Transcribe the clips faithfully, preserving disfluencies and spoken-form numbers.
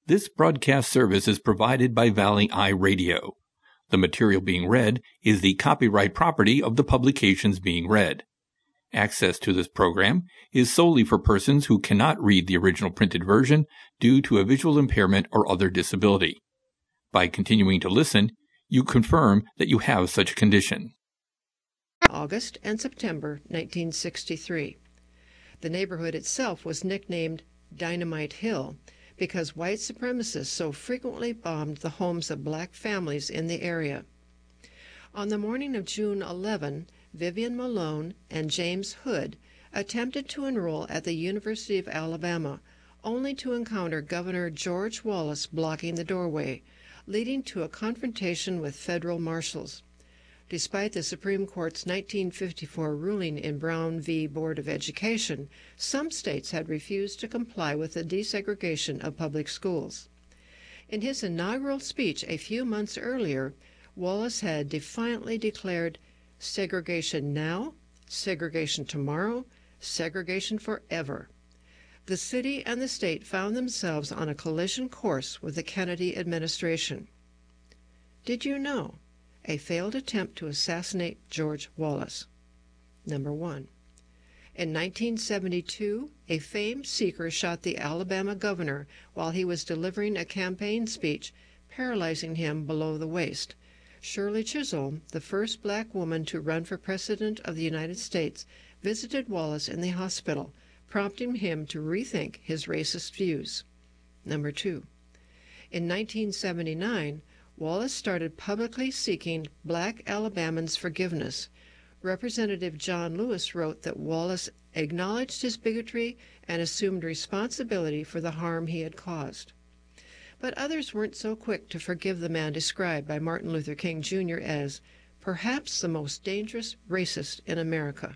This broadcast service is provided by Valley Eye Radio. The material being read is the copyright property of the publications being read. Access to this program is solely for persons who cannot read the original printed version due to a visual impairment or other disability. By continuing to listen, you confirm that you have such a condition. August and September nineteen sixty-three. The neighborhood itself was nicknamed Dynamite Hill because white supremacists so frequently bombed the homes of black families in the area. On the morning of June eleventh, Vivian Malone and James Hood attempted to enroll at the University of Alabama, only to encounter Governor George Wallace blocking the doorway, leading to a confrontation with federal marshals. Despite the Supreme Court's nineteen fifty-four ruling in Brown v. Board of Education, some states had refused to comply with the desegregation of public schools. In his inaugural speech a few months earlier, Wallace had defiantly declared, "Segregation now, segregation tomorrow, segregation forever." The city and the state found themselves on a collision course with the Kennedy administration. Did you know? A failed attempt to assassinate George Wallace. Number one. In nineteen seventy-two, a famed seeker shot the Alabama governor while he was delivering a campaign speech, paralyzing him below the waist. Shirley Chisholm, the first black woman to run for President of the United States, visited Wallace in the hospital, prompting him to rethink his racist views. Number two. In nineteen seventy-nine, Wallace started publicly seeking black Alabamans' forgiveness. Representative John Lewis wrote that Wallace acknowledged his bigotry and assumed responsibility for the harm he had caused. But others weren't so quick to forgive the man described by Martin Luther King Junior as perhaps the most dangerous racist in America.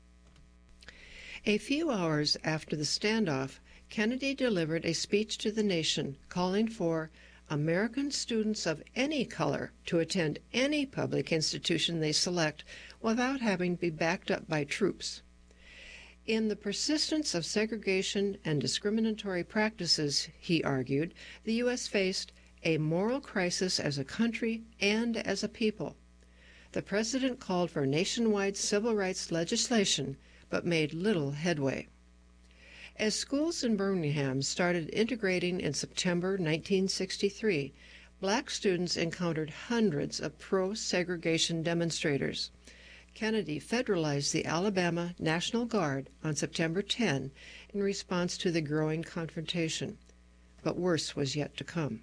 A few hours after the standoff, Kennedy delivered a speech to the nation calling for American students of any color to attend any public institution they select without having to be backed up by troops. In the persistence of segregation and discriminatory practices, he argued, the U S faced a moral crisis as a country and as a people. The president called for nationwide civil rights legislation, but made little headway. As schools in Birmingham started integrating in September nineteen sixty-three, black students encountered hundreds of pro-segregation demonstrators. Kennedy federalized the Alabama National Guard on September tenth in response to the growing confrontation. But worse was yet to come.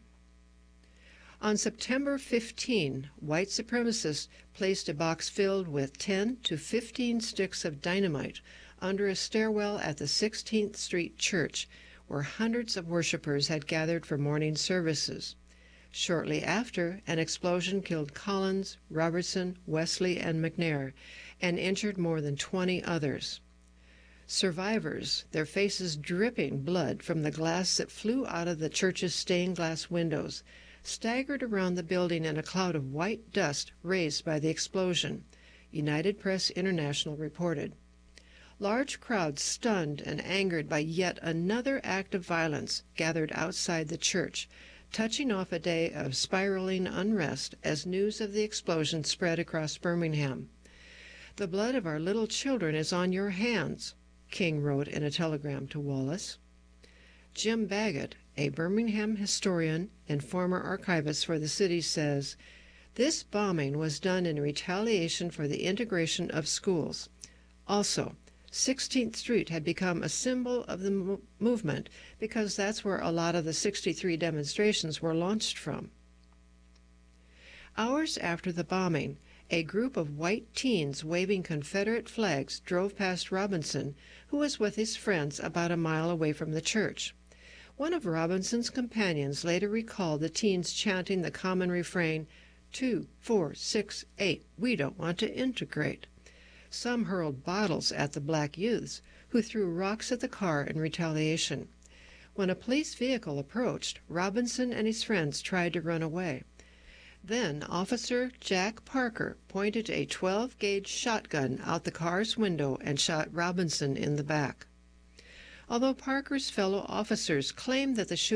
On September fifteenth, white supremacists placed a box filled with ten to fifteen sticks of dynamite under a stairwell at the sixteenth Street Church, where hundreds of worshipers had gathered for morning services. Shortly after, an explosion killed Collins, Robertson, Wesley, and McNair, and injured more than twenty others. Survivors, their faces dripping blood from the glass that flew out of the church's stained glass windows, staggered around the building in a cloud of white dust raised by the explosion, United Press International reported. Large crowds, stunned and angered by yet another act of violence, gathered outside the church, touching off a day of spiraling unrest as news of the explosion spread across Birmingham. "The blood of our little children is on your hands," King wrote in a telegram to Wallace. Jim Baggett, a Birmingham historian and former archivist for the city, says, "This bombing was done in retaliation for the integration of schools. Also, sixteenth Street had become a symbol of the mo- movement because that's where a lot of the sixty-three demonstrations were launched from." Hours after the bombing, a group of white teens waving Confederate flags drove past Robinson, who was with his friends about a mile away from the church. One of Robinson's companions later recalled the teens chanting the common refrain, two, four, six, eight, we don't want to integrate. Some hurled bottles at the black youths, who threw rocks at the car in retaliation. When a police vehicle approached, Robinson and his friends tried to run away. Then Officer Jack Parker pointed a twelve-gauge shotgun out the car's window and shot Robinson in the back. Although Parker's fellow officers claimed that the shooting